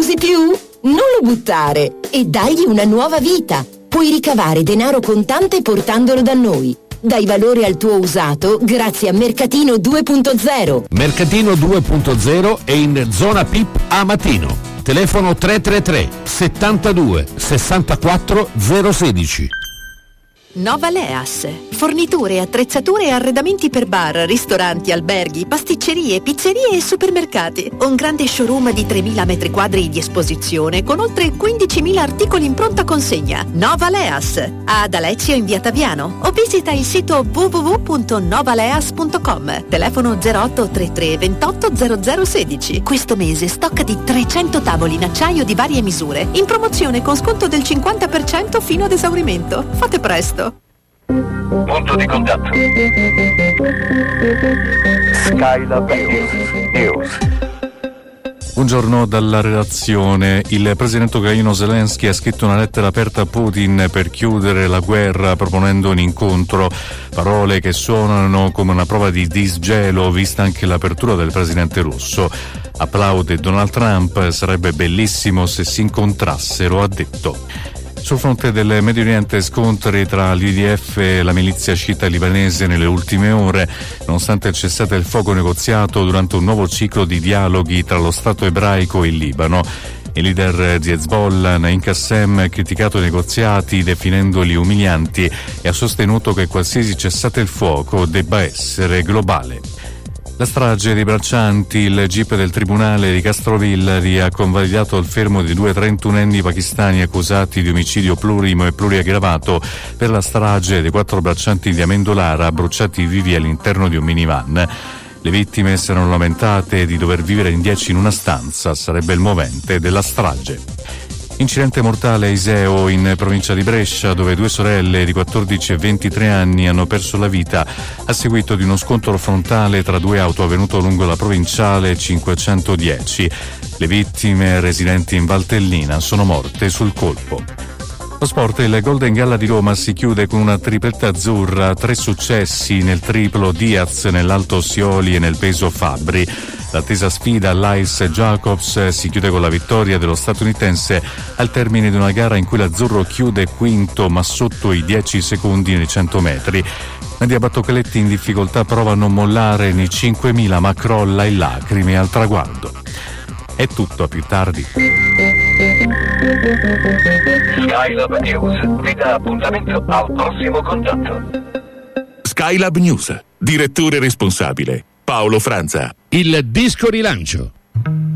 usi più? Non lo buttare e dagli una nuova vita. Puoi ricavare denaro contante portandolo da noi. Dai valore al tuo usato grazie a Mercatino 2.0. Mercatino 2.0 è in zona PIP a Matino. Telefono 333 72 64 016. Nova Leas. Forniture, attrezzature e arredamenti per bar, ristoranti, alberghi, pasticcerie, pizzerie e supermercati. Un grande showroom di 3.000 metri quadri di esposizione con oltre 15.000 articoli in pronta consegna. Nova Leas. Ad Alezio in via Taviano o visita il sito www.novaleas.com. Telefono 0833 28 0016. Questo mese stock di 300 tavoli in acciaio di varie misure. In promozione con sconto del 50% fino ad esaurimento. Fate presto. Punto di contatto. Skylab News. Buongiorno dalla redazione. Il presidente ucraino Zelensky ha scritto una lettera aperta a Putin per chiudere la guerra proponendo un incontro. Parole che suonano come una prova di disgelo vista anche l'apertura del presidente russo. Applaude Donald Trump, sarebbe bellissimo se si incontrassero, ha detto. Sul fronte del Medio Oriente, scontri tra l'IDF e la milizia sciita libanese nelle ultime ore, nonostante il cessate il fuoco negoziato durante un nuovo ciclo di dialoghi tra lo Stato ebraico e il Libano. Il leader di Hezbollah, Naim Qassem, ha criticato i negoziati definendoli umilianti e ha sostenuto che qualsiasi cessate il fuoco debba essere globale. La strage dei braccianti, il GIP del Tribunale di Castrovillari ha convalidato il fermo di 2 trentunenni pakistani accusati di omicidio plurimo e pluriaggravato per la strage dei 4 braccianti di Amendolara bruciati vivi all'interno di un minivan. Le vittime si erano lamentate di dover vivere in 10 in una stanza, sarebbe il movente della strage. Incidente mortale a Iseo, in provincia di Brescia, dove 2 sorelle di 14 e 23 anni hanno perso la vita a seguito di uno scontro frontale tra 2 auto avvenuto lungo la provinciale 510. Le vittime, residenti in Valtellina, sono morte sul colpo. Lo sport, il Golden Gala di Roma si chiude con una tripletta azzurra, 3 successi nel triplo Diaz, nell'alto Ossioli e nel peso Fabbri. L'attesa sfida Lais Jacobs si chiude con la vittoria dello statunitense al termine di una gara in cui l'azzurro chiude quinto ma sotto i 10 secondi nei 100 metri. Nadia Battocletti in difficoltà prova a non mollare nei 5.000 ma crolla in lacrime al traguardo. È tutto, a più tardi. Skylab News vi dà appuntamento al prossimo contatto. Skylab News. Direttore responsabile Paolo Franza. Il disco rilancio.